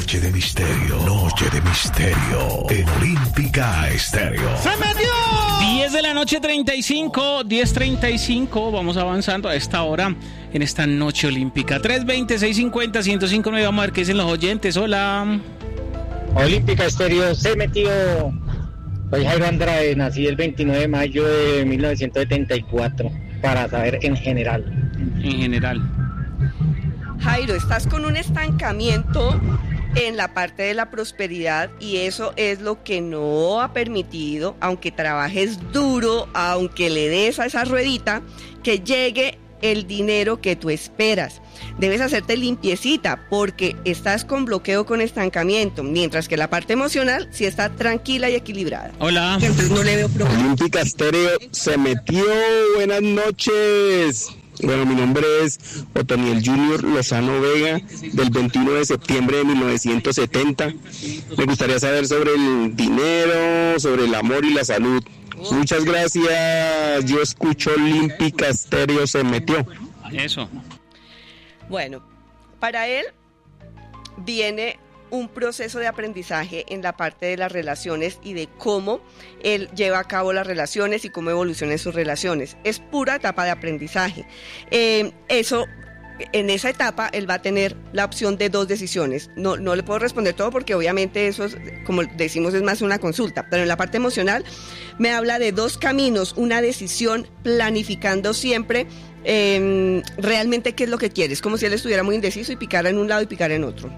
Noche de misterio. Noche de misterio. En Olímpica Estéreo. ¡Se metió! 10 de la noche 35, 10:35. Vamos avanzando a esta hora en esta noche olímpica. 320-650-1059. Vamos a ver qué dicen los oyentes. Hola. Olímpica Estéreo se metió. Soy Jairo Andrade, nací el 29 de mayo de 1974. Para saber en general. En general. Jairo, estás con un estancamiento en la parte de la prosperidad y eso es lo que no ha permitido, aunque trabajes duro, aunque le des a esa ruedita, que llegue el dinero que tú esperas. Debes hacerte limpiecita porque estás con bloqueo, con estancamiento, mientras que la parte emocional sí está tranquila y equilibrada. Hola. Entonces no le veo problema. Olímpica Estéreo se metió. Buenas noches. Bueno, mi nombre es Otoniel Junior Lozano Vega, del 21 de septiembre de 1970. Me gustaría saber sobre el dinero, sobre el amor y la salud. Muchas gracias. Yo escucho Olímpica Estéreo se metió. Eso. Bueno, para él viene un proceso de aprendizaje en la parte de las relaciones y de cómo él lleva a cabo las relaciones y cómo evolucionan sus relaciones. Es pura etapa de aprendizaje. En esa etapa él va a tener la opción de 2 decisiones. No le puedo responder todo porque obviamente eso es, como decimos, es más una consulta. Pero en la parte emocional me habla de 2 caminos, una decisión, planificando siempre realmente qué es lo que quieres. Como si él estuviera muy indeciso y picara en un lado y picara en otro.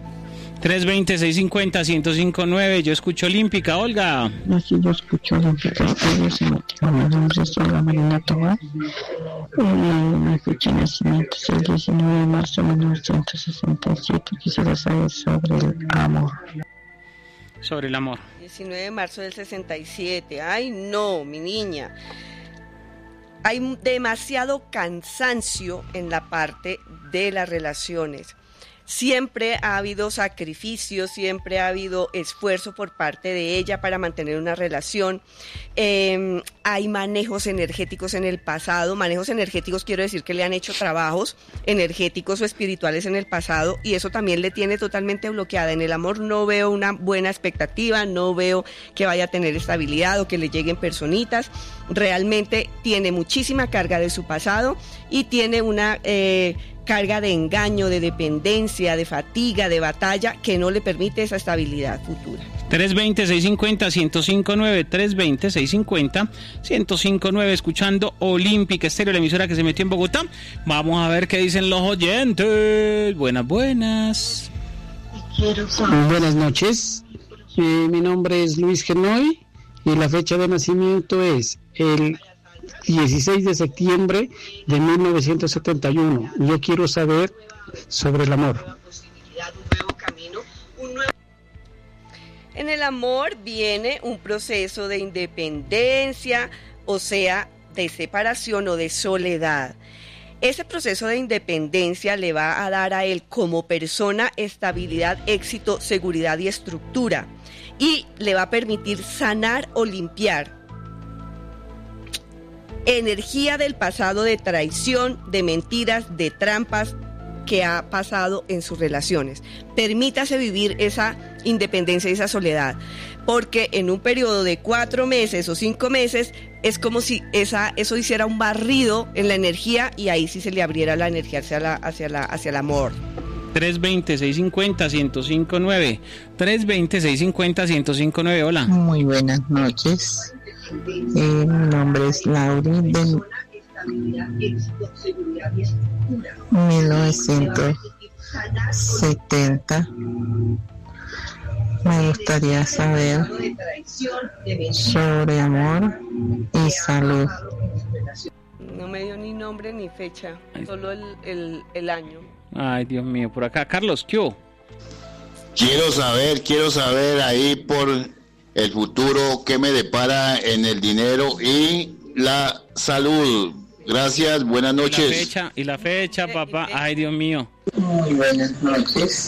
320-650-1059. Yo escucho Olímpica. Olga. Aquí yo escucho Olímpica Estéreo se metió. Mi nombre es Olga Marina Tobar. Mi fecha de nacimiento es el 19 de marzo de 1967. Quisiera saber sobre el amor. Sobre el amor. 19 de marzo del 67. Ay, no, mi niña. Hay demasiado cansancio en la parte de las relaciones. Siempre ha habido sacrificio, siempre ha habido esfuerzo por parte de ella para mantener una relación. Hay manejos energéticos en el pasado. Manejos energéticos quiero decir que le han hecho trabajos energéticos o espirituales en el pasado y eso también le tiene totalmente bloqueada. En el amor no veo una buena expectativa, no veo que vaya a tener estabilidad o que le lleguen personitas. Realmente tiene muchísima carga de su pasado y tiene una carga de engaño, de dependencia, de fatiga, de batalla, que no le permite esa estabilidad futura. 320-650-1059, 320-650-1059, escuchando Olímpica Estéreo, la emisora que se metió en Bogotá. Vamos a ver qué dicen los oyentes. Buenas. Buenas noches. Mi nombre es Luis Genoy y la fecha de nacimiento es el 16 de septiembre de 1971. Yo quiero saber sobre el amor. En el amor viene un proceso de independencia, o sea, de separación o de soledad. Ese proceso de independencia le va a dar a él como persona estabilidad, éxito, seguridad y estructura. Y le va a permitir sanar o limpiar energía del pasado de traición, de mentiras, de trampas que ha pasado en sus relaciones. Permítase vivir esa independencia y esa soledad, porque en un periodo de 4 meses o 5 meses es como si eso hiciera un barrido en la energía y ahí sí se le abriera la energía hacia el amor. 320-650-1059, 320-650-1059. Hola. Muy buenas noches. Mi nombre es Lauri del 1970. Me gustaría saber sobre amor y salud. No me dio ni nombre ni fecha, solo el año. Ay, Dios mío, por acá. Carlos, ¿qué hubo? Quiero saber ahí por el futuro qué me depara en el dinero y la salud. Gracias, buenas noches. Y la fecha, papá. Ay, Dios mío. Muy buenas noches.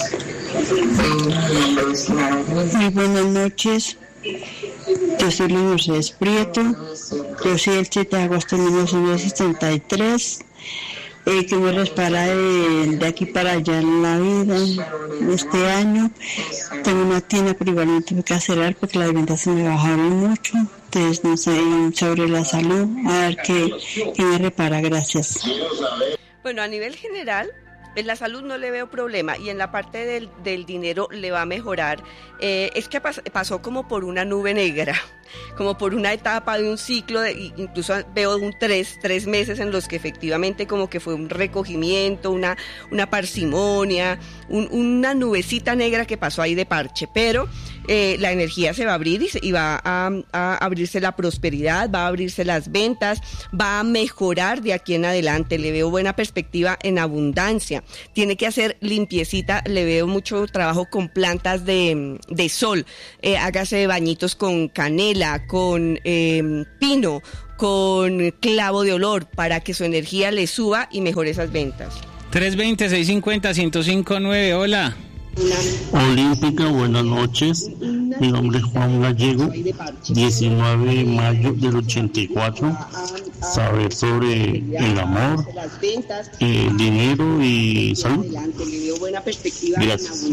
Muy buenas noches. Yo soy Luis Mercedes Prieto. Yo soy el 7 de agosto de 1973. que me respara de aquí para allá en la vida. Este año tengo una tienda, pero igual me tuve que acelerar porque las ventas se me bajaron mucho. Entonces, no sé, sobre la salud, a ver qué me repara. Gracias. Bueno, a nivel general, en la salud no le veo problema y en la parte del dinero le va a mejorar. Es que pasó como por una nube negra, como por una etapa de un ciclo, incluso veo tres meses en los que efectivamente como que fue un recogimiento, una parsimonia, una nubecita negra que pasó ahí de parche, pero la energía se va a abrir y va a abrirse la prosperidad, va a abrirse las ventas, va a mejorar de aquí en adelante. Le veo buena perspectiva en abundancia. Tiene que hacer limpiecita, le veo mucho trabajo con plantas de sol. Hágase bañitos con canela, con pino, con clavo de olor para que su energía le suba y mejore esas ventas. 320-650-1059, hola. Olímpica, buenas noches. Mi nombre es Juan Gallego, 19 de mayo del 84. Saber sobre el amor, el dinero y salud. Gracias.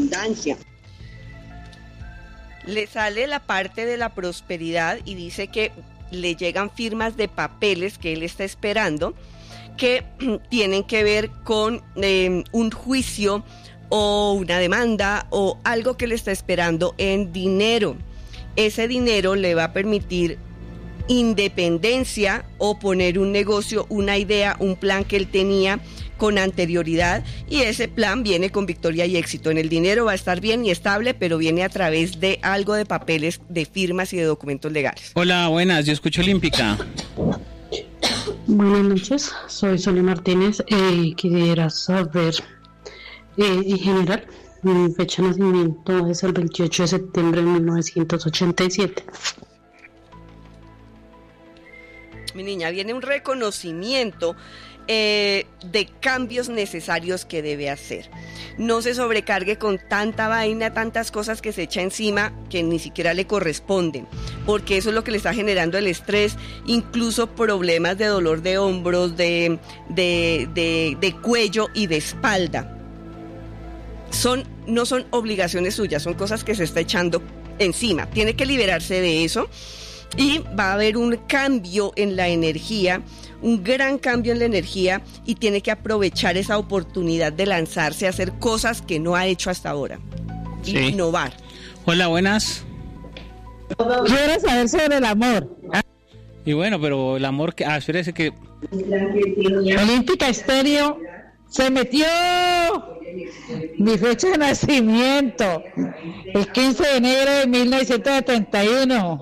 Le sale la parte de la prosperidad y dice que le llegan firmas de papeles que él está esperando que tienen que ver con un juicio o una demanda o algo que le está esperando en dinero. Ese dinero le va a permitir independencia o poner un negocio, una idea, un plan que él tenía con anterioridad y ese plan viene con victoria y éxito. En el dinero va a estar bien y estable, pero viene a través de algo de papeles, de firmas y de documentos legales. Hola, buenas, yo escucho Olímpica. Buenas noches, soy Sonia Martínez. Quisiera saber, en general, mi fecha de nacimiento es el 28 de septiembre de 1987. Mi niña, viene un reconocimiento de cambios necesarios que debe hacer. No se sobrecargue con tanta vaina, tantas cosas que se echa encima que ni siquiera le corresponden, porque eso es lo que le está generando el estrés, incluso problemas de dolor de hombros, de cuello y de espalda. No son obligaciones suyas, son cosas que se está echando encima. Tiene que liberarse de eso y va a haber un cambio en la energía, un gran cambio en la energía y tiene que aprovechar esa oportunidad de lanzarse a hacer cosas que no ha hecho hasta ahora. Sí. Innovar. Hola, buenas. Quiero saber sobre el amor. Y bueno, pero el amor que... espérese que... Olímpica Estéreo se metió mi fecha de nacimiento, el 15 de enero de 1971.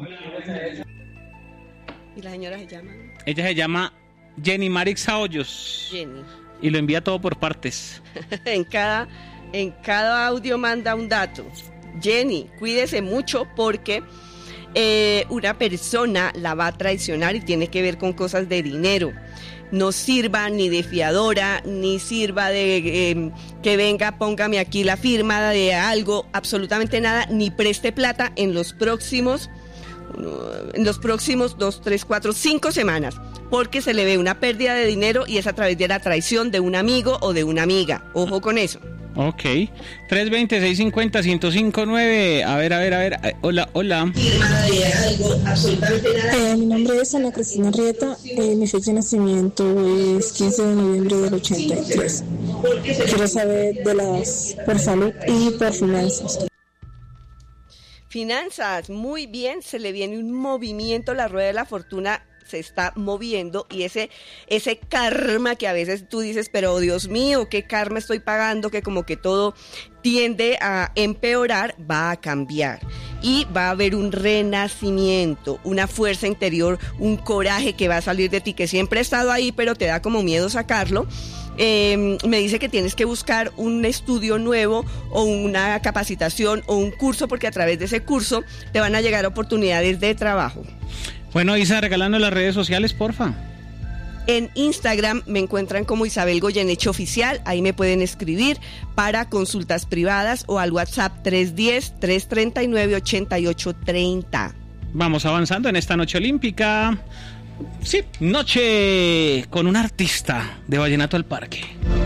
¿Y la señora se llama? Ella se llama Jenny Marixa Hoyos. Jenny. Y lo envía todo por partes. En cada audio manda un dato. Jenny, cuídese mucho porque una persona la va a traicionar y tiene que ver con cosas de dinero. No sirva ni de fiadora, ni sirva de que venga, póngame aquí la firma de algo, absolutamente nada, ni preste plata en los próximos 2, 3, 4, 5 semanas, porque se le ve una pérdida de dinero y es a través de la traición de un amigo o de una amiga. Ojo con eso. Ok. 320-650-1059. A ver. Hola. Mi nombre es Ana Cristina Rieta. Mi fecha de nacimiento es 15 de noviembre del 83. Quiero saber por salud y por finanzas. Finanzas, muy bien, se le viene un movimiento, la rueda de la fortuna se está moviendo y ese karma que a veces tú dices, pero Dios mío, ¿qué karma estoy pagando? Que como que todo tiende a empeorar, va a cambiar y va a haber un renacimiento, una fuerza interior, un coraje que va a salir de ti, que siempre ha estado ahí, pero te da como miedo sacarlo. Me dice que tienes que buscar un estudio nuevo o una capacitación o un curso, porque a través de ese curso te van a llegar oportunidades de trabajo. Bueno, Isa, regalando las redes sociales, porfa. En Instagram me encuentran como Isabel Goyeneche Oficial, ahí me pueden escribir para consultas privadas o al WhatsApp 310-339-8830. Vamos avanzando en esta noche olímpica. Sí, noche con un artista de Vallenato al Parque.